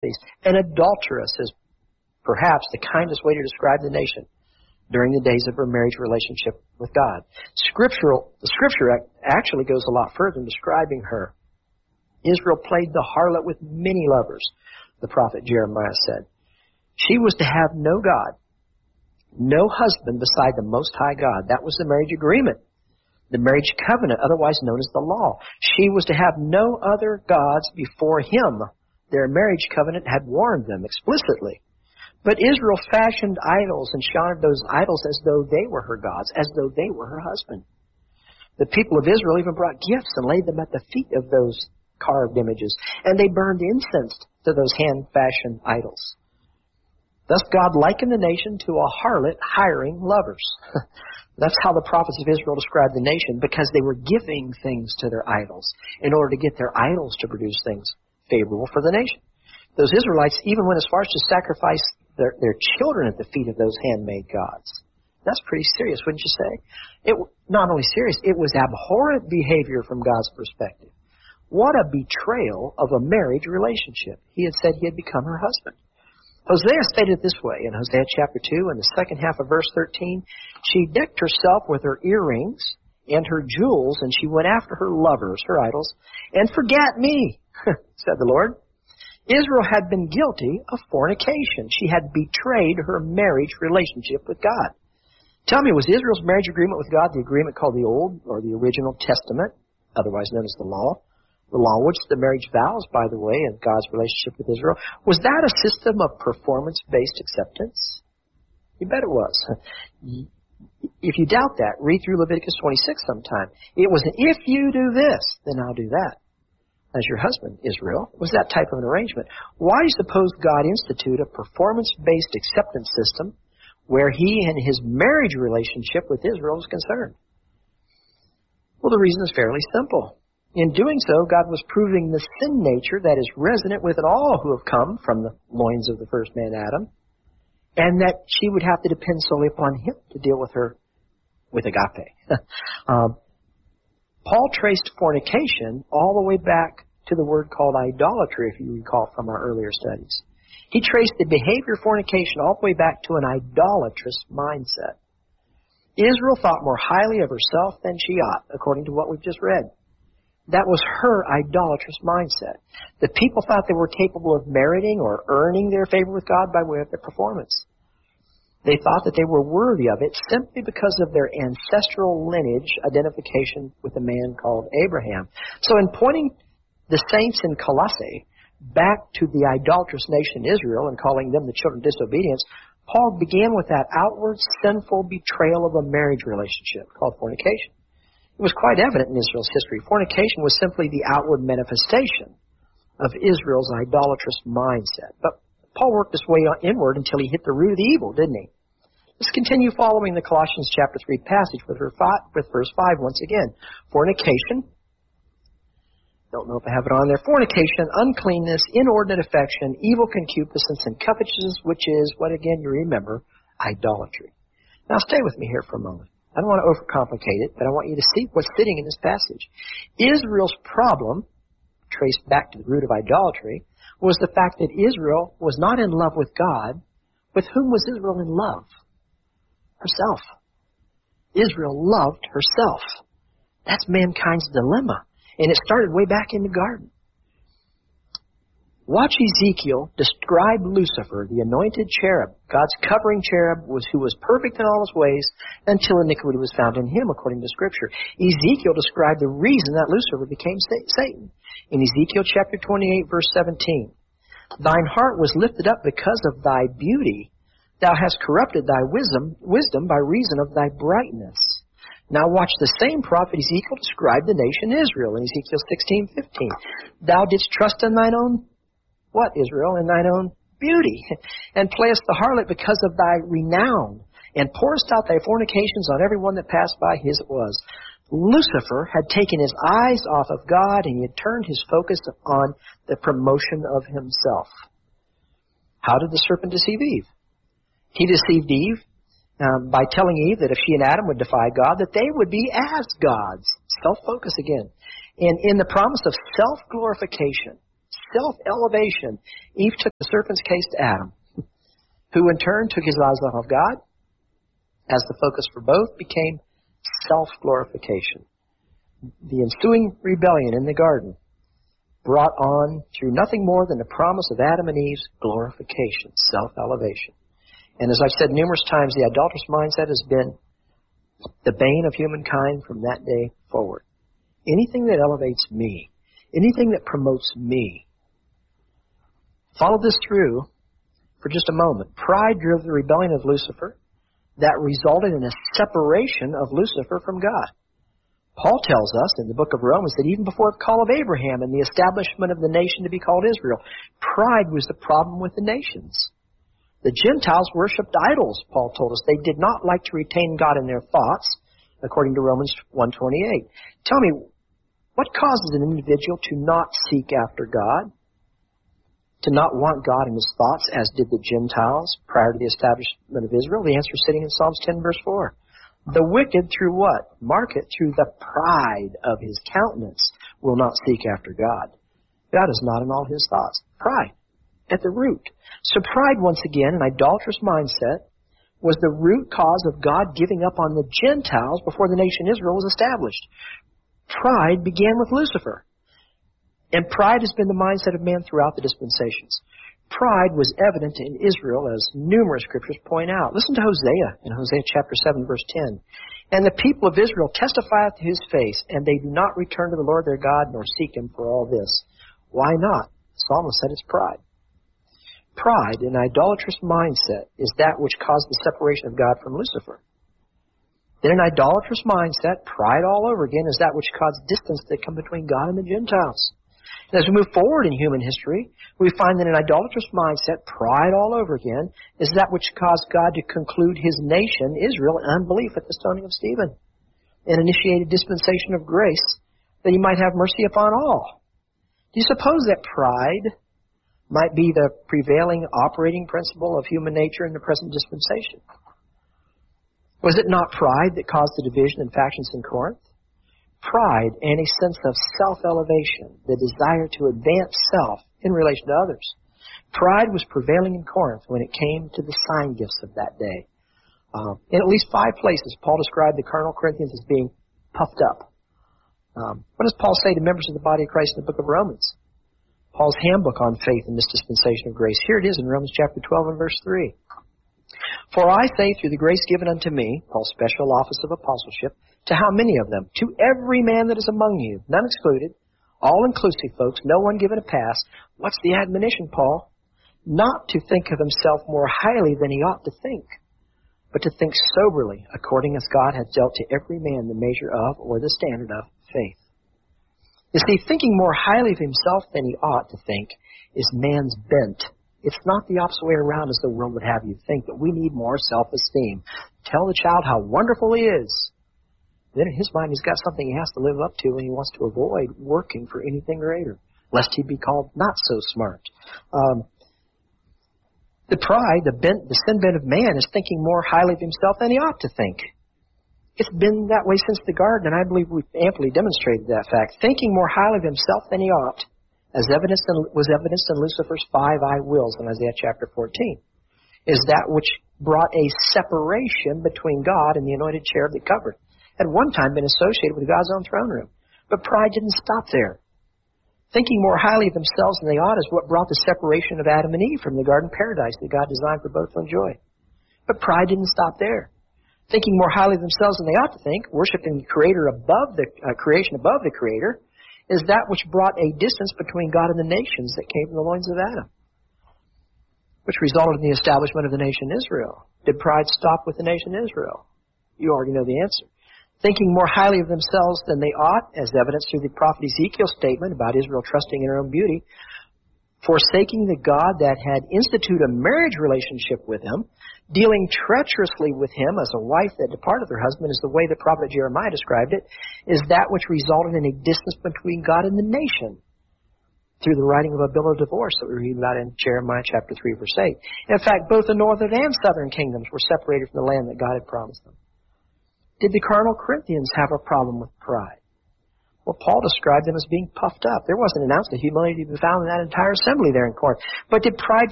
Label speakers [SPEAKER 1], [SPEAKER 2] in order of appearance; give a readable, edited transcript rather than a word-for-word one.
[SPEAKER 1] An adulteress is perhaps the kindest way to describe the nation during the days of her marriage relationship with God. The Scripture actually goes a lot further in describing her. Israel played the harlot with many lovers, the prophet Jeremiah said. She was to have no God, no husband beside the Most High God. That was the marriage agreement, the marriage covenant, otherwise known as the law. She was to have no other gods before Him. Their marriage covenant had warned them explicitly. But Israel fashioned idols and honored those idols as though they were her gods, as though they were her husband. The people of Israel even brought gifts and laid them at the feet of those carved images, and they burned incense to those hand-fashioned idols. Thus God likened the nation to a harlot hiring lovers. That's how the prophets of Israel described the nation, because they were giving things to their idols in order to get their idols to produce things favorable for the nation. Those Israelites even went as far as to sacrifice their children at the feet of those handmade gods. That's pretty serious, wouldn't you say? It not only serious, it was abhorrent behavior from God's perspective. What a betrayal of a marriage relationship. He had said he had become her husband. Hosea stated it this way in Hosea chapter 2 and the second half of verse 13. She decked herself with her earrings and her jewels, and she went after her lovers, her idols, and forgot me, said the Lord. Israel had been guilty of fornication. She had betrayed her marriage relationship with God. Tell me, was Israel's marriage agreement with God the agreement called the Old or the Original Testament, otherwise known as the Law? The law, which the marriage vows, by the way, in God's relationship with Israel, was that a system of performance-based acceptance? You bet it was. If you doubt that, read through Leviticus 26 sometime. It was an if you do this, then I'll do that. As your husband, Israel, was that type of an arrangement. Why do you suppose God instituted a performance-based acceptance system where He and His marriage relationship with Israel is concerned? Well, the reason is fairly simple. In doing so, God was proving the sin nature that is resonant within all who have come from the loins of the first man, Adam, and that she would have to depend solely upon Him to deal with her with agape. Paul traced fornication all the way back to the word called idolatry, if you recall from our earlier studies. He traced the behavior of fornication all the way back to an idolatrous mindset. Israel thought more highly of herself than she ought, according to what we've just read. That was her idolatrous mindset. The people thought they were capable of meriting or earning their favor with God by way of their performance. They thought that they were worthy of it simply because of their ancestral lineage identification with a man called Abraham. So in pointing the saints in Colossae back to the idolatrous nation Israel and calling them the children of disobedience, Paul began with that outward sinful betrayal of a marriage relationship called fornication. It was quite evident in Israel's history. Fornication was simply the outward manifestation of Israel's idolatrous mindset. But Paul worked his way inward until he hit the root of the evil, didn't he? Let's continue following the Colossians chapter 3 passage with verse 5 once again. Fornication, don't know if I have it on there, fornication, uncleanness, inordinate affection, evil concupiscence, and covetousness, which is, what again you remember, idolatry. Now stay with me here for a moment. I don't want to overcomplicate it, but I want you to see what's sitting in this passage. Israel's problem, traced back to the root of idolatry, was the fact that Israel was not in love with God. With whom was Israel in love? Herself. Israel loved herself. That's mankind's dilemma. And it started way back in the garden. Watch Ezekiel describe Lucifer, the anointed cherub, God's covering cherub, who was perfect in all his ways until iniquity was found in him, according to Scripture. Ezekiel described the reason that Lucifer became Satan. In Ezekiel chapter 28, verse 17, Thine heart was lifted up because of thy beauty. Thou hast corrupted thy wisdom by reason of thy brightness. Now watch the same prophet Ezekiel describe the nation Israel in Ezekiel 16:15. Thou didst trust in thine own what, Israel? In thine own beauty, and playest the harlot because of thy renown, and pourest out thy fornications on every one that passed by, his it was. Lucifer had taken his eyes off of God, and he had turned his focus on the promotion of himself. How did the serpent deceive Eve? He deceived Eve by telling Eve that if she and Adam would defy God, that they would be as gods. Self-focus again. And in the promise of self-glorification, self-elevation, Eve took the serpent's case to Adam, who in turn took his eyes off of God. As the focus for both became self-glorification. The ensuing rebellion in the garden brought on through nothing more than the promise of Adam and Eve's glorification, self-elevation. And as I've said numerous times, the idolatrous mindset has been the bane of humankind from that day forward. Anything that elevates me, anything that promotes me. Follow this through for just a moment. Pride drove the rebellion of Lucifer that resulted in a separation of Lucifer from God. Paul tells us in the book of Romans that even before the call of Abraham and the establishment of the nation to be called Israel, pride was the problem with the nations. The Gentiles worshipped idols, Paul told us. They did not like to retain God in their thoughts, according to Romans 1:28. Tell me, what causes an individual to not seek after God? To not want God in his thoughts, as did the Gentiles prior to the establishment of Israel? The answer is sitting in Psalms 10, verse 4. The wicked, through what? Mark it, through the pride of his countenance, will not seek after God. God is not in all his thoughts. Pride, at the root. So pride, once again, an idolatrous mindset, was the root cause of God giving up on the Gentiles before the nation Israel was established. Pride began with Lucifer. And pride has been the mindset of man throughout the dispensations. Pride was evident in Israel, as numerous scriptures point out. Listen to Hosea in Hosea chapter 7, verse 10. And the people of Israel testifieth to his face, and they do not return to the Lord their God, nor seek him for all this. Why not? The psalmist said it's pride. Pride, an idolatrous mindset, is that which caused the separation of God from Lucifer. Then an idolatrous mindset, pride all over again, is that which caused distance that come between God and the Gentiles. And as we move forward in human history, we find that an idolatrous mindset, pride all over again, is that which caused God to conclude his nation, Israel, in unbelief at the stoning of Stephen, and initiated dispensation of grace that he might have mercy upon all. Do you suppose that pride might be the prevailing operating principle of human nature in the present dispensation? Was it not pride that caused the division and factions in Corinth? Pride and a sense of self-elevation, the desire to advance self in relation to others. Pride was prevailing in Corinth when it came to the sign gifts of that day. In at least 5 places, Paul described the carnal Corinthians as being puffed up. What does Paul say to members of the body of Christ in the book of Romans? Paul's handbook on faith in this dispensation of grace. Here it is in Romans chapter 12 and verse 3. For I say, through the grace given unto me, Paul's special office of apostleship, to how many of them? To every man that is among you, none excluded, all inclusive folks, no one given a pass. What's the admonition, Paul? Not to think of himself more highly than he ought to think, but to think soberly, according as God hath dealt to every man the measure of, or the standard of, faith. You see, thinking more highly of himself than he ought to think is man's bent. It's not the opposite way around as the world would have you think, but we need more self-esteem. Tell the child how wonderful he is. Then in his mind he's got something he has to live up to, and he wants to avoid working for anything greater, lest he be called not so smart. The pride, the sin bent of man is thinking more highly of himself than he ought to think. It's been that way since the garden, and I believe we've amply demonstrated that fact. Thinking more highly of himself than he ought, as was evidenced in Lucifer's 5 I wills in Isaiah chapter 14, is that which brought a separation between God and the anointed cherub that covered. Had one time been associated with God's own throne room. But pride didn't stop there. Thinking more highly of themselves than they ought is what brought the separation of Adam and Eve from the garden paradise that God designed for both to enjoy. But pride didn't stop there. Thinking more highly of themselves than they ought to think, worshiping the Creator above the creation above the Creator, is that which brought a distance between God and the nations that came from the loins of Adam, which resulted in the establishment of the nation Israel. Did pride stop with the nation Israel? You already know the answer. Thinking more highly of themselves than they ought, as evidenced through the prophet Ezekiel's statement about Israel trusting in her own beauty, forsaking the God that had instituted a marriage relationship with him, dealing treacherously with him as a wife that departed her husband, is the way the prophet Jeremiah described it, is that which resulted in a distance between God and the nation through the writing of a bill of divorce that we read about in Jeremiah chapter 3, verse 8. In fact, both the northern and southern kingdoms were separated from the land that God had promised them. Did the carnal Corinthians have a problem with pride? Well, Paul described them as being puffed up. There wasn't an ounce of humility to be found in that entire assembly there in Corinth. But did pride